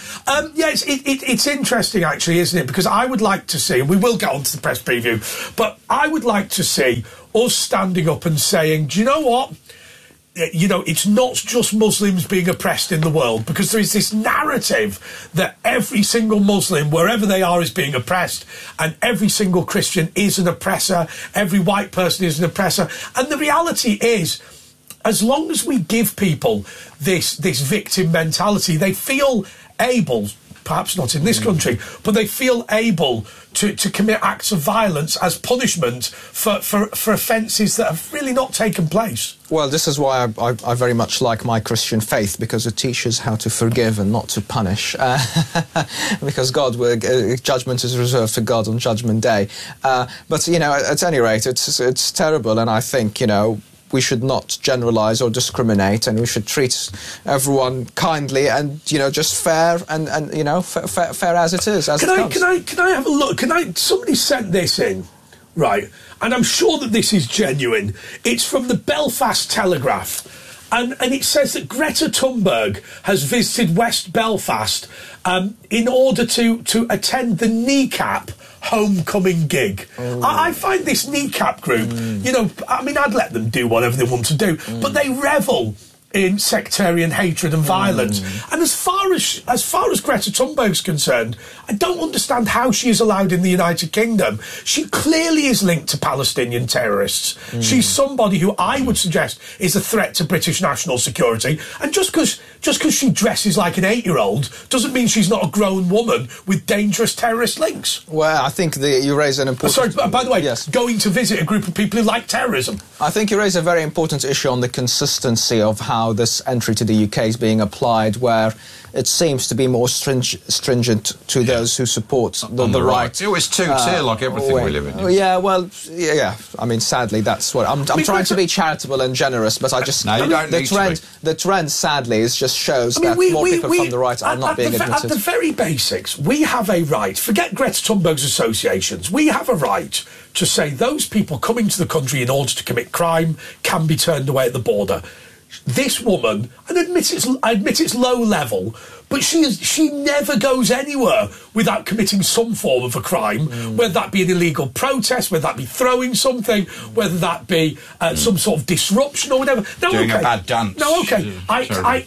It's interesting, actually, isn't it? Because I would like to see, and we will get on to the press preview, but I would like to see us standing up and saying, do you know what? You know, it's not just Muslims being oppressed in the world, because there is this narrative that every single Muslim, wherever they are, is being oppressed, and every single Christian is an oppressor, every white person is an oppressor. And the reality is, as long as we give people this victim mentality, they feel able, perhaps not in this country, but they feel able to commit acts of violence as punishment for offences that have really not taken place. Well, this is why I very much like my Christian faith, because it teaches how to forgive and not to punish. Because judgment is reserved for God on Judgment Day. But, you know, at any rate, it's terrible, and I think, you know, we should not generalise or discriminate, and we should treat everyone kindly and, you know, just fair and you know, fair as it is. Can I have a look? Somebody sent this in, right? And I'm sure that this is genuine. It's from the Belfast Telegraph, and it says that Greta Thunberg has visited West Belfast in order to attend the Kneecap homecoming gig. I find this Kneecap group, you know, I mean, I'd let them do whatever they want to do, but they revel in sectarian hatred and violence. And as far as Greta Thunberg's concerned, I don't understand how she is allowed in the United Kingdom. She clearly is linked to Palestinian terrorists. She's somebody who I would suggest is a threat to British national security. And just because she dresses like an 8-year-old doesn't mean she's not a grown woman with dangerous terrorist links. Well, I think you raise an important... Sorry, by the way, going to visit a group of people who like terrorism. I think you raise a very important issue on the consistency of how this entry to the UK is being applied, where it seems to be more stringent to those who support the right. It's two-tier like everything we live in. Yeah, well, yeah. I mean, sadly, that's what... I'm trying to be charitable and generous, but I just... No, you don't need to be. The trend, sadly, just shows that more people from the right are not being admitted. At the very basics, we have a right, forget Greta Thunberg's associations, we have a right to say those people coming to the country in order to commit crime can be turned away at the border. This woman, and I admit it's low level, but she never goes anywhere without committing some form of a crime, whether that be an illegal protest, whether that be throwing something, whether that be some sort of disruption or whatever. No, doing a bad dance. No, okay. I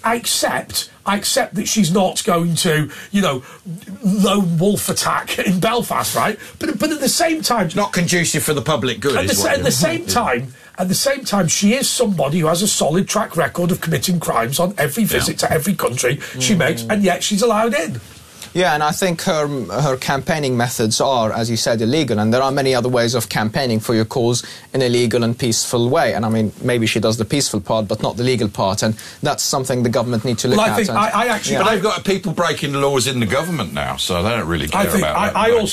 accept that she's not going to, you know, lone wolf attack in Belfast, right? But at the same time, it's not conducive for the public good. At the same time, she is somebody who has a solid track record of committing crimes on every visit to every country she makes, and yet she's allowed in. Yeah, and I think her campaigning methods are, as you said, illegal, and there are many other ways of campaigning for your cause in a legal and peaceful way. And I mean, maybe she does the peaceful part, but not the legal part, and that's something the government need to look at. But they've got people breaking the laws in the government now, so they don't really care about that.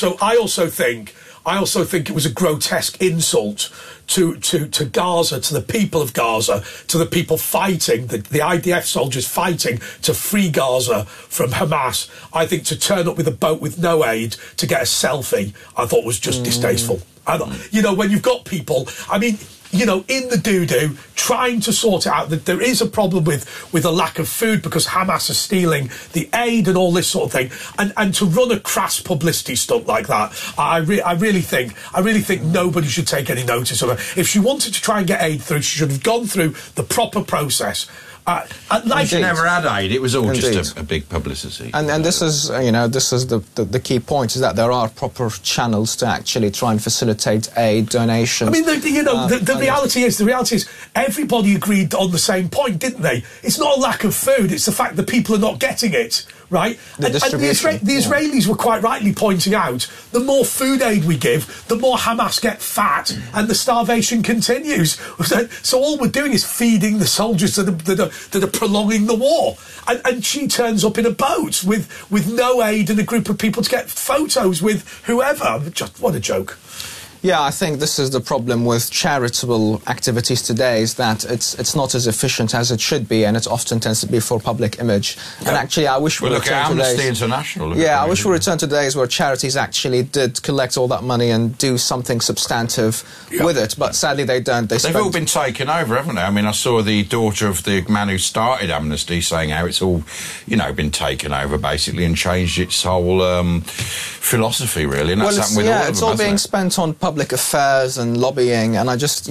I also think it was a grotesque insult to Gaza, to the people of Gaza, to the people fighting, the IDF soldiers fighting to free Gaza from Hamas. I think to turn up with a boat with no aid to get a selfie, I thought was just distasteful. You know, when you've got people, I mean, you know, in the doo-doo, trying to sort it out, that there is a problem with a lack of food because Hamas are stealing the aid and all this sort of thing, and to run a crass publicity stunt like that, I really think nobody should take any notice of her. If she wanted to try and get aid through, she should have gone through the proper process. She never had aid. It was all just a big publicity. And this is, you know, this is the key point, is that there are proper channels to actually try and facilitate aid donations. I mean, the reality is everybody agreed on the same point, didn't they? It's not a lack of food; it's the fact that people are not getting it. right? The distribution. The Israelis were quite rightly pointing out, the more food aid we give, the more Hamas get fat and the starvation continues. So all we're doing is feeding the soldiers that are prolonging the war. And she turns up in a boat with no aid and a group of people to get photos with whoever. Just what a joke. Yeah, I think this is the problem with charitable activities today, is that it's not as efficient as it should be, and it often tends to be for public image. Yeah. And actually, I wish we look at Amnesty International. Yeah, I wish we returned to days where charities actually did collect all that money and do something substantive with it. But sadly, they don't. They've all been taken over, haven't they? I mean, I saw the daughter of the man who started Amnesty saying how it's all, been taken over basically and changed its whole philosophy, really. And that's happened with all of them. It's all being spent on public affairs and lobbying, and I just,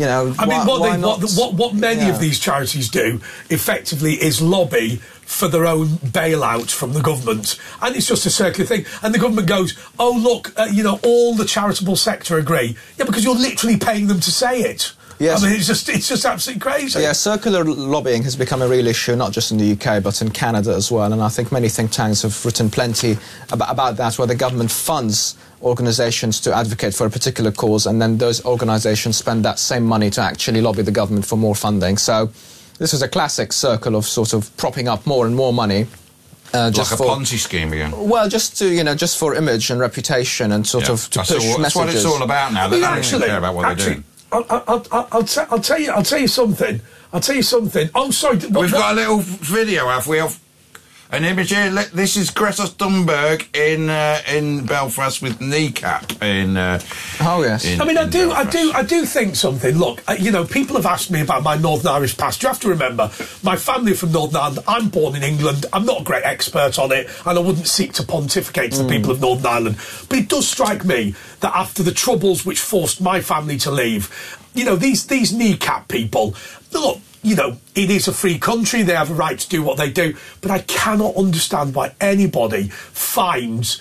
what many of these charities do effectively is lobby for their own bailout from the government, and it's just a circular thing. And the government goes, "Oh look, all the charitable sector agree." Yeah, because you're literally paying them to say it. Yes. I mean, it's just absolutely crazy. Yeah, circular lobbying has become a real issue, not just in the UK, but in Canada as well. And I think many think tanks have written plenty about that, where the government funds organisations to advocate for a particular cause, and then those organisations spend that same money to actually lobby the government for more funding. So this is a classic circle of sort of propping up more and more money. Just like a Ponzi scheme again. Well, just to just for image and reputation and sort of to push messages. That's what it's all about now. They don't actually care about what they're doing. I'll tell you something. Oh, sorry. We've got a little video, have we, of an image here. This is Greta Thunberg in Belfast with kneecap in. Oh yes. I do think something. Look, people have asked me about my Northern Irish past. You have to remember, my family are from Northern Ireland. I'm born in England. I'm not a great expert on it, and I wouldn't seek to pontificate to the people of Northern Ireland. But it does strike me that after the troubles which forced my family to leave, these kneecap people, look. It is a free country. They have a right to do what they do. But I cannot understand why anybody finds,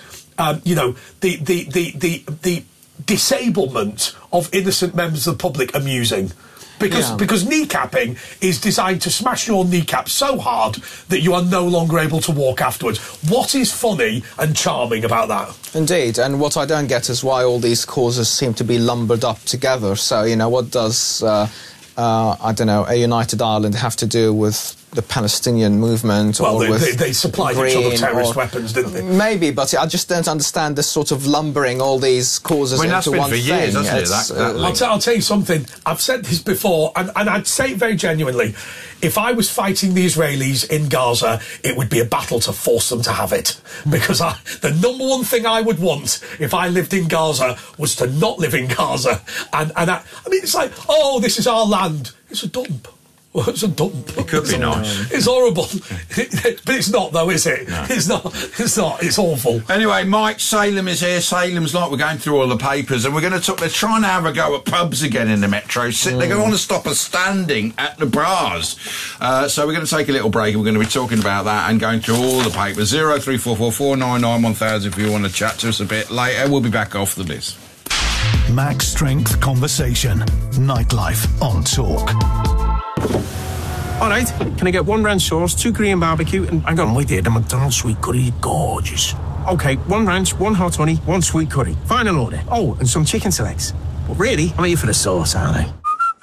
the disablement of innocent members of the public amusing. Because kneecapping is designed to smash your kneecap so hard that you are no longer able to walk afterwards. What is funny and charming about that? Indeed, and what I don't get is why all these causes seem to be lumbered up together. So, what does... a United Ireland have to do with the Palestinian movement? Well, they supplied each other terrorist weapons, didn't they? Maybe, but I just don't understand this sort of lumbering all these causes into one thing. Years, I'll tell you something. I've said this before, and I'd say it very genuinely. If I was fighting the Israelis in Gaza, it would be a battle to force them to have it. Because the number one thing I would want if I lived in Gaza was to not live in Gaza. It's like, oh, this is our land. It's a dump. Well, it's a dump. It could be nice. It's horrible. But it's not, though, is it? No. It's not. It's awful. Anyway, Mike Salem is here. Salem's we're going through all the papers, and they're trying to have a go at pubs again in the metro. They're going to stop us standing at the bars. So we're going to take a little break, and we're going to be talking about that and going through all the papers. 0344 499 1000 if you want to chat to us a bit later. We'll be back after this. Max Strength Conversation. Nightlife on Talk. All right, can I get 1 ranch sauce, 2 Korean barbecue, and hang on, wait there, the McDonald's sweet curry is gorgeous. Okay, 1 ranch, 1 hot honey, 1 sweet curry. Final order. Oh, and some chicken selects. But really, I'm here for the sauce, aren't I?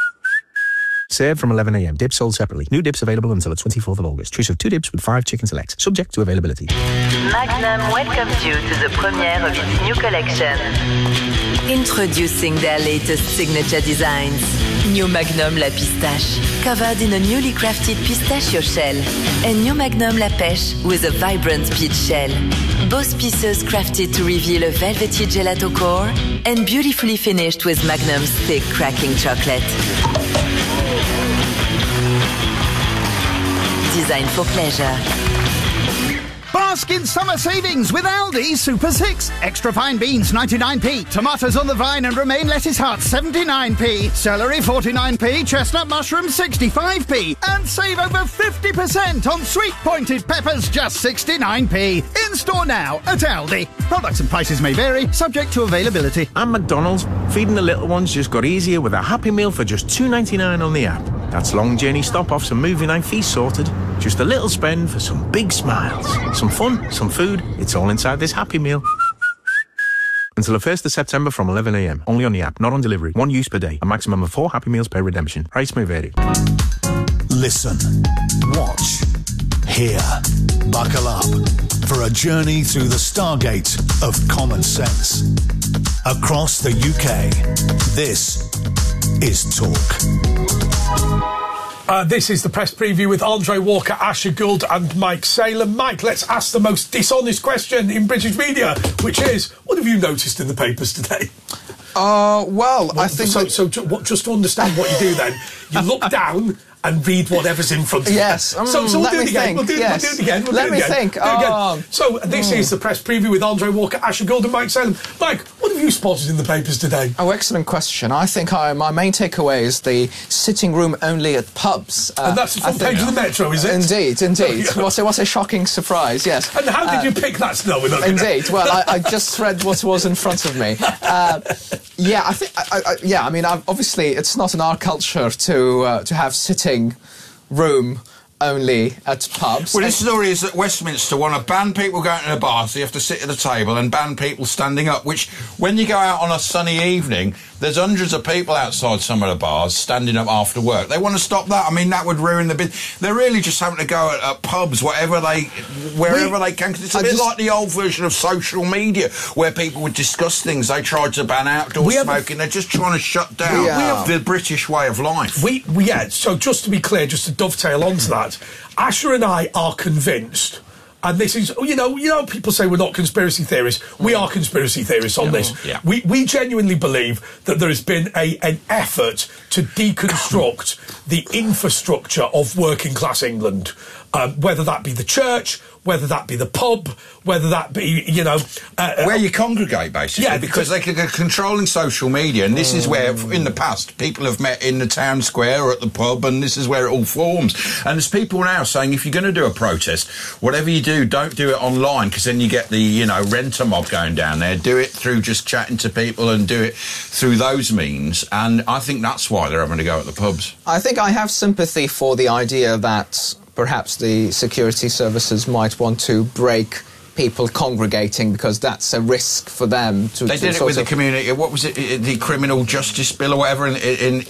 Served from 11 a.m. Dips sold separately. New dips available until the 24th of August. Choice of 2 dips with 5 chicken selects. Subject to availability. Magnum welcomes you to the premiere of its new collection. Introducing their latest signature designs. New Magnum La Pistache, covered in a newly crafted pistachio shell. And New Magnum La Pêche with a vibrant peach shell. Both pieces crafted to reveal a velvety gelato core and beautifully finished with Magnum's thick cracking chocolate. Designed for pleasure. Bask in summer savings with Aldi Super 6. Extra fine beans 99p. Tomatoes on the vine and romaine lettuce hearts 79p. Celery 49p. Chestnut mushrooms 65p. And save over 50% on sweet pointed peppers just 69p. In store now at Aldi. Products and prices may vary, subject to availability. And McDonald's, feeding the little ones just got easier with a Happy Meal for just $2.99 on the app. That's long journey stop-offs and movie night fees sorted. Just a little spend for some big smiles. Some fun, some food. It's all inside this Happy Meal. Until the 1st of September from 11 a.m. Only on the app, not on delivery. 1 use per day. A maximum of 4 Happy Meals per redemption. Price may vary. Listen, watch, hear, buckle up for a journey through the stargate of common sense. Across the UK, this is Talk. This is the press preview with Andre Walker, Asher Gould and Mike Salem. Mike, let's ask the most dishonest question in British media, which is, what have you noticed in the papers today? I think... Just to understand what you do then, you look down and read whatever's in front of you. Yes. So we'll do it again. We'll do it again. Let me think. So this is the press preview with Andre Walker, Asher Gould and Mike Salem. Mike, what have you spotted in the papers today? Oh, excellent question. I think my main takeaway is the sitting room only at pubs. And that's the front page of the Metro, is it? Indeed. What a shocking surprise, yes. And how did you pick that? No, we're not indeed. Well, I just read what was in front of me. Obviously, it's not in our culture to have sitting room only at pubs. Well, this story is that Westminster want to ban people going to the bar, so you have to sit at the table, and ban people standing up, which, when you go out on a sunny evening, there's hundreds of people outside some of the bars standing up after work. They want to stop that. I mean, that would ruin the business. They're really just having to go at pubs, wherever they can. Cause it's a bit like the old version of social media, where people would discuss things. They tried to ban outdoor smoking. They're just trying to shut down the British way of life. So just to be clear, just to dovetail onto that, Asher and I are convinced, and this is, you know, people say we're not conspiracy theorists. We are conspiracy theorists on this. Yeah. We genuinely believe that there has been an effort to deconstruct the infrastructure of working class England, whether that be the church, whether that be the pub, whether that be, where you congregate, basically, because they're controlling social media, and this is where, in the past, people have met in the town square or at the pub, and this is where it all forms. And there's people now saying, if you're going to do a protest, whatever you do, don't do it online, because then you get the, renter mob going down there. Do it through just chatting to people and do it through those means, and I think that's why they're having to go at the pubs. I think I have sympathy for the idea that perhaps the security services might want to break people congregating, because that's a risk for them. They did it with the community. What was it? The criminal justice bill or whatever? And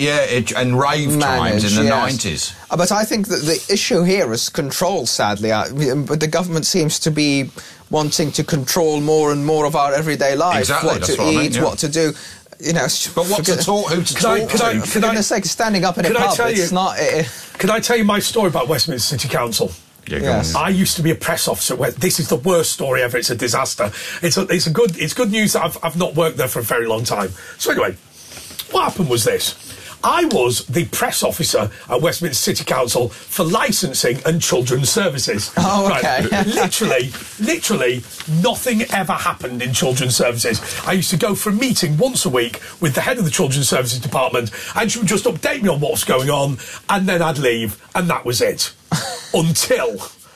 rave times in the 90s. But I think that the issue here is control. Sadly, but the government seems to be wanting to control more and more of our everyday life. Exactly. What to eat, what to do. But what to talk? Who to talk to? For goodness sake, standing up in a pub, it's not... Can I tell you my story about Westminster City Council? Yes. I used to be a press officer. This is the worst story ever. It's a disaster. It's good news that I've not worked there for a very long time. So anyway, what happened was this. I was the press officer at Westminster City Council for licensing and children's services. Oh, okay. Right. literally, nothing ever happened in children's services. I used to go for a meeting once a week with the head of the children's services department, and she would just update me on what's going on, and then I'd leave, and that was it. Until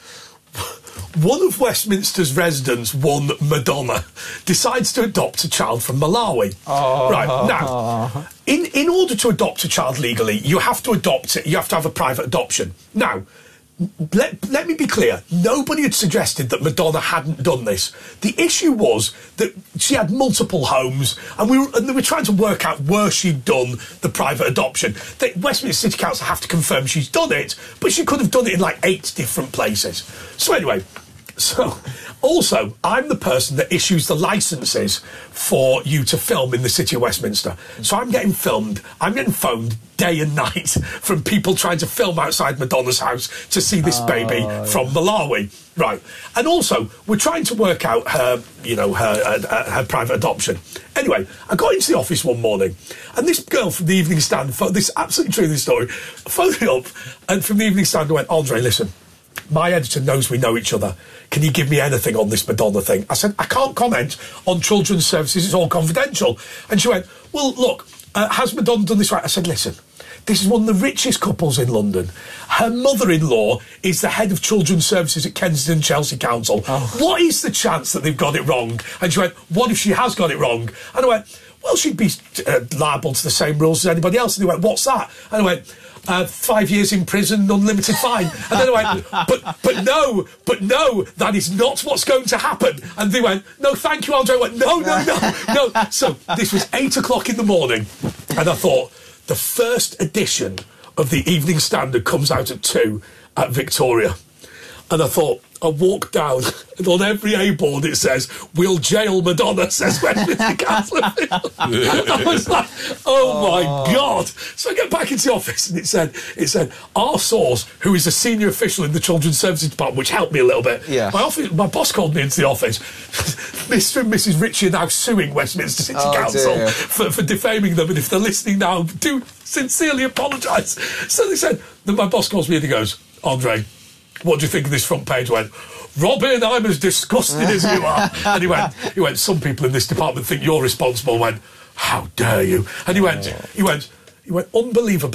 one of Westminster's residents, one Madonna, decides to adopt a child from Malawi. Oh. Right, now, in order to adopt a child legally, you have to adopt it. You have to have a private adoption. Now, let me be clear. Nobody had suggested that Madonna hadn't done this. The issue was that she had multiple homes, and they were trying to work out where she'd done the private adoption. The Westminster City Council have to confirm she's done it, but she could have done it in like 8 different places. So anyway... So, also, I'm the person that issues the licences for you to film in the City of Westminster. So I'm getting phoned day and night from people trying to film outside Madonna's house to see this baby from Malawi. Right. And also, we're trying to work out her private adoption. Anyway, I got into the office one morning, and this girl from the Evening Standard, this absolutely true, this story, phoned me up, and from the Evening Standard went, Andre, listen, my editor knows we know each other. Can you give me anything on this Madonna thing? I said, I can't comment on children's services. It's all confidential. And she went, well, look, has Madonna done this right? I said, listen, this is one of the richest couples in London. Her mother-in-law is the head of children's services at Kensington Chelsea Council. Oh. What is the chance that they've got it wrong? And she went, what if she has got it wrong? And I went, well, she'd be liable to the same rules as anybody else. And they went, what's that? And I went, 5 years in prison, unlimited fine. And then I went, but no, that is not what's going to happen. And they went, no, thank you, Andre. I went, no. So this was 8 o'clock in the morning, and I thought, the first edition of the Evening Standard comes out at 2 at Victoria. And I thought, I walked down, and on every A board it says, "We'll jail Madonna," says Westminster Council. I was like, oh my God. So I get back into the office, and it said, our source, who is a senior official in the Children's Services Department, which helped me a little bit. Yeah. My boss called me into the office. Mr. and Mrs. Ritchie are now suing Westminster City Council for defaming them, and if they're listening now, do sincerely apologise. So they said, then my boss calls me and he goes, Andre, what do you think of this front page? I went, Robin, I'm as disgusted as you are. And he went, some people in this department think you're responsible. I went, how dare you? And he went, unbelievable.